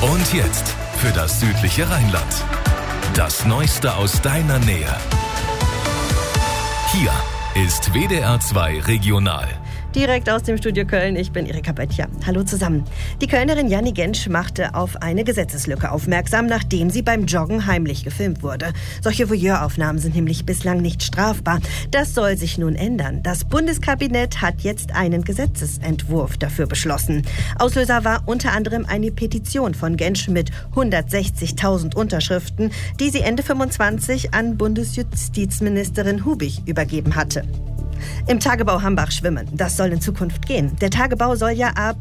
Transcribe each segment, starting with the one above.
Und jetzt für das südliche Rheinland. Das Neueste aus deiner Nähe. Hier ist WDR 2 Regional. Direkt aus dem Studio Köln, ich bin Erika Böttcher. Hallo zusammen. Die Kölnerin Janni Gensch machte auf eine Gesetzeslücke aufmerksam, nachdem sie beim Joggen heimlich gefilmt wurde. Solche Voyeuraufnahmen sind nämlich bislang nicht strafbar. Das soll sich nun ändern. Das Bundeskabinett hat jetzt einen Gesetzesentwurf dafür beschlossen. Auslöser war unter anderem eine Petition von Gensch mit 160.000 Unterschriften, die sie Ende 25 an Bundesjustizministerin Hubig übergeben hatte. Im Tagebau Hambach schwimmen. Das soll in Zukunft gehen. Der Tagebau soll ja ab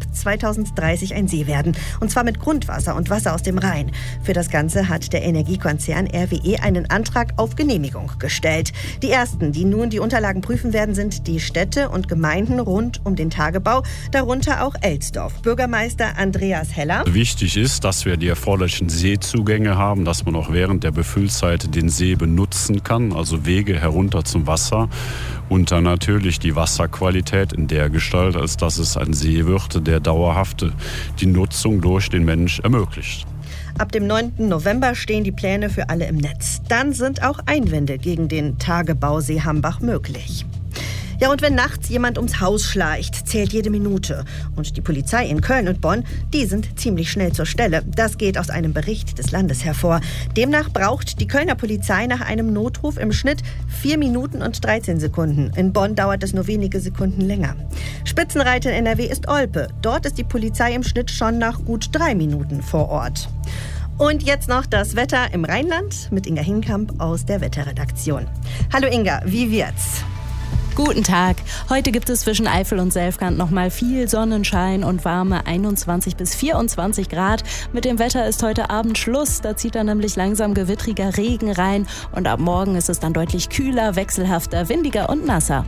2030 ein See werden. Und zwar mit Grundwasser und Wasser aus dem Rhein. Für das Ganze hat der Energiekonzern RWE einen Antrag auf Genehmigung gestellt. Die ersten, die nun die Unterlagen prüfen werden, sind die Städte und Gemeinden rund um den Tagebau, darunter auch Elsdorf. Bürgermeister Andreas Heller. Wichtig ist, dass wir die erforderlichen Seezugänge haben, dass man auch während der Befüllzeit den See benutzen kann, also Wege herunter zum Wasser. Und dann natürlich die Wasserqualität in der Gestalt, als dass es ein See wird, der dauerhaft die Nutzung durch den Mensch ermöglicht. Ab dem 9. November stehen die Pläne für alle im Netz. Dann sind auch Einwände gegen den Tagebausee Hambach möglich. Ja, und wenn nachts jemand ums Haus schleicht, zählt jede Minute. Und die Polizei in Köln und Bonn, die sind ziemlich schnell zur Stelle. Das geht aus einem Bericht des Landes hervor. Demnach braucht die Kölner Polizei nach einem Notruf im Schnitt 4 Minuten und 13 Sekunden. In Bonn dauert es nur wenige Sekunden länger. Spitzenreiter in NRW ist Olpe. Dort ist die Polizei im Schnitt schon nach gut 3 Minuten vor Ort. Und jetzt noch das Wetter im Rheinland mit Inga Hinkamp aus der Wetterredaktion. Hallo Inga, wie wird's? Guten Tag. Heute gibt es zwischen Eifel und Selfkant noch mal viel Sonnenschein und warme 21 bis 24 Grad. Mit dem Wetter ist heute Abend Schluss. Da zieht dann nämlich langsam gewittriger Regen rein. Und ab morgen ist es dann deutlich kühler, wechselhafter, windiger und nasser.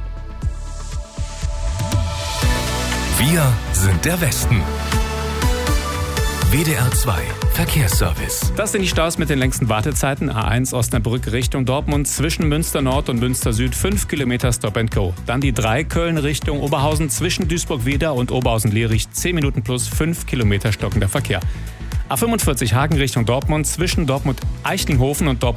Wir sind der Westen. WDR 2 Verkehrsservice. Das sind die Staus mit den längsten Wartezeiten. A1 Osnabrück Richtung Dortmund zwischen Münster Nord und Münster Süd 5 Kilometer Stop and Go. Dann die 3 Köln Richtung Oberhausen zwischen Duisburg-Wieder und Oberhausen-Lierich 10 Minuten plus 5 Kilometer stockender Verkehr. A45 Hagen Richtung Dortmund zwischen Dortmund-Eichlinghofen und Dortmund